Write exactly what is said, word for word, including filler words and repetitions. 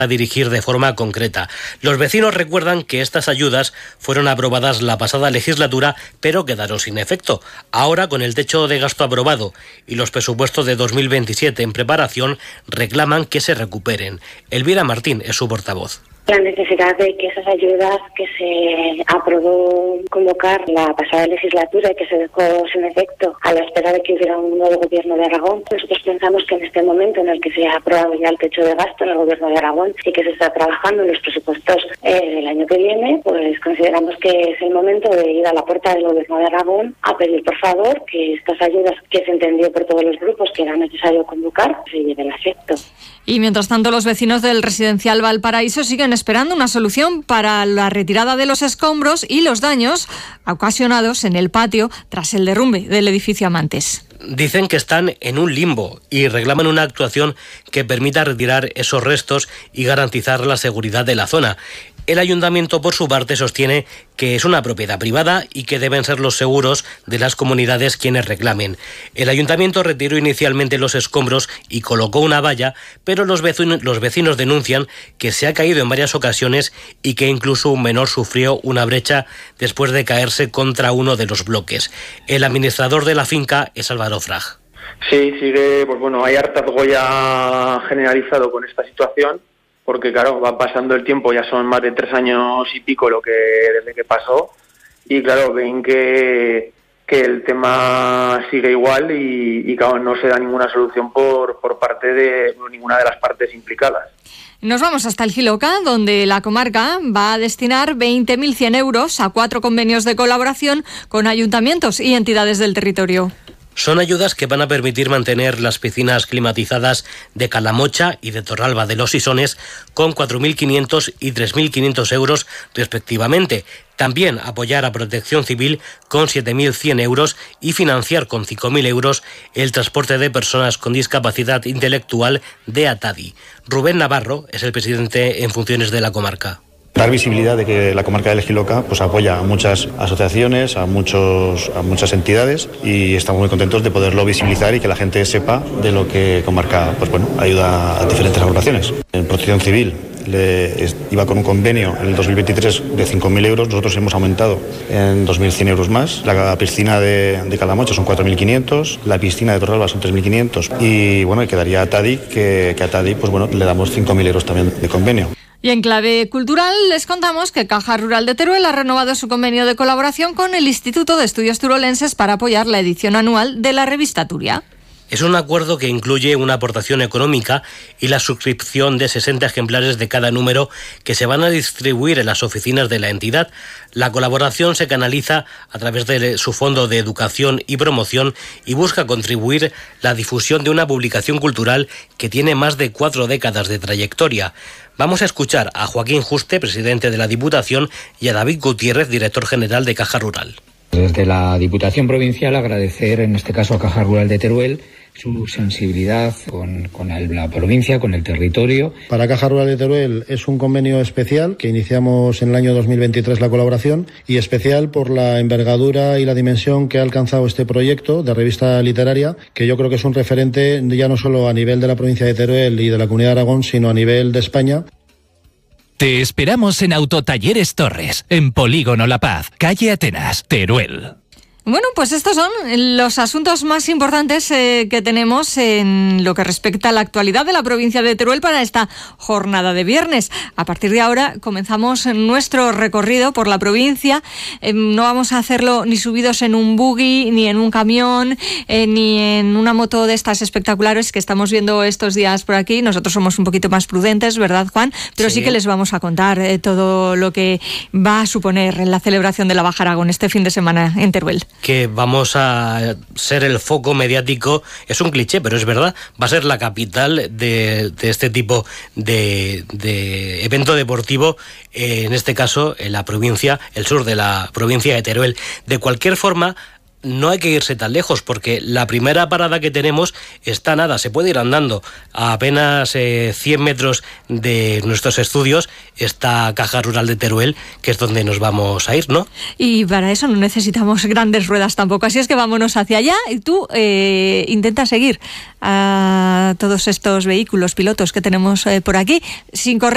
a dirigir de forma concreta. Los vecinos recuerdan que estas ayudas fueron aprobadas la pasada legislatura, pero quedaron sin efecto. Ahora, con el techo de gasto aprobado y los presupuestos de dos mil veintisiete en preparación, reclaman que se recuperen. Elvira Martín es su portavoz. La necesidad de que esas ayudas que se aprobó convocar la pasada legislatura y que se dejó sin efecto a la espera de que hubiera un nuevo gobierno de Aragón, nosotros pensamos que en este momento en el que se ha aprobado ya el techo de gasto en el gobierno de Aragón y que se está trabajando en los presupuestos eh, del año que viene, pues consideramos que es el momento de ir a la puerta del gobierno de Aragón a pedir por favor que estas ayudas que se entendió por todos los grupos que era necesario convocar se lleven a efecto. Y mientras tanto, los vecinos del residencial Valparaíso siguen esperando una solución para la retirada de los escombros y los daños ocasionados en el patio tras el derrumbe del edificio Amantes. Dicen que están en un limbo y reclaman una actuación que permita retirar esos restos y garantizar la seguridad de la zona. El ayuntamiento, por su parte, sostiene que es una propiedad privada y que deben ser los seguros de las comunidades quienes reclamen. El ayuntamiento retiró inicialmente los escombros y colocó una valla, pero los vecinos, los vecinos denuncian que se ha caído en varias ocasiones y que incluso un menor sufrió una brecha después de caerse contra uno de los bloques. El administrador de la finca es Álvaro Frag. Sí, sigue, pues bueno, hay hartazgo ya generalizado con esta situación. Porque claro, va pasando el tiempo, ya son más de tres años y pico lo que desde que pasó, y claro, ven que, que el tema sigue igual y, y claro, no se da ninguna solución por, por parte de ninguna de las partes implicadas. Nos vamos hasta el Giloca, donde la comarca va a destinar veinte mil cien euros a cuatro convenios de colaboración con ayuntamientos y entidades del territorio. Son ayudas que van a permitir mantener las piscinas climatizadas de Calamocha y de Torralba de los Isones con cuatro mil quinientos y tres mil quinientos euros respectivamente. También apoyar a Protección Civil con siete mil cien euros y financiar con cinco mil euros el transporte de personas con discapacidad intelectual de Atadi. Rubén Navarro es el presidente en funciones de la comarca. Dar visibilidad de que la comarca del Giloca pues apoya a muchas asociaciones, a muchos a muchas entidades y estamos muy contentos de poderlo visibilizar y que la gente sepa de lo que comarca pues bueno ayuda a diferentes agrupaciones. En Protección Civil le, iba con un convenio en el dos mil veintitrés de cinco mil euros, nosotros hemos aumentado en dos mil cien euros más. La piscina de, de Calamocha son cuatro mil quinientos, la piscina de Torralba son tres mil quinientos y bueno, quedaría a Tadi, que, que a Tadi pues bueno le damos cinco mil euros también de convenio. Y en clave cultural les contamos que Caja Rural de Teruel ha renovado su convenio de colaboración con el Instituto de Estudios Turolenses para apoyar la edición anual de la revista Turia. Es un acuerdo que incluye una aportación económica y la suscripción de sesenta ejemplares de cada número que se van a distribuir en las oficinas de la entidad. La colaboración se canaliza a través de su fondo de educación y promoción y busca contribuir la difusión de una publicación cultural que tiene más de cuatro décadas de trayectoria. Vamos a escuchar a Joaquín Juste, presidente de la Diputación, y a David Gutiérrez, director general de Caja Rural. Desde la Diputación Provincial agradecer en este caso a Caja Rural de Teruel su sensibilidad con, con el, la provincia, con el territorio. Para Caja Rural de Teruel es un convenio especial que iniciamos en el año dos mil veintitrés la colaboración y especial por la envergadura y la dimensión que ha alcanzado este proyecto de revista literaria, que yo creo que es un referente ya no solo a nivel de la provincia de Teruel y de la Comunidad de Aragón, sino a nivel de España. Te esperamos en Autotalleres Torres, en Polígono La Paz, calle Atenas, Teruel. Bueno, pues estos son los asuntos más importantes eh, que tenemos en lo que respecta a la actualidad de la provincia de Teruel para esta jornada de viernes. A partir de ahora comenzamos nuestro recorrido por la provincia. Eh, no vamos a hacerlo ni subidos en un buggy, ni en un camión, eh, ni en una moto de estas espectaculares que estamos viendo estos días por aquí. Nosotros somos un poquito más prudentes, ¿verdad, Juan? Pero sí, sí que les vamos a contar eh, todo lo que va a suponer la celebración de la Baja Aragón este fin de semana en Teruel. Que vamos a ser el foco mediático, es un cliché, pero es verdad, va a ser la capital de, de este tipo de, de evento deportivo, eh, en este caso en la provincia, el sur de la provincia de Teruel. De cualquier forma, no hay que irse tan lejos porque la primera parada que tenemos está nada, se puede ir andando a apenas eh, cien metros de nuestros estudios, está Caja Rural de Teruel, que es donde nos vamos a ir, ¿no? Y para eso no necesitamos grandes ruedas tampoco, así es que vámonos hacia allá y tú eh, intenta seguir a todos estos vehículos pilotos que tenemos eh, por aquí sin correr.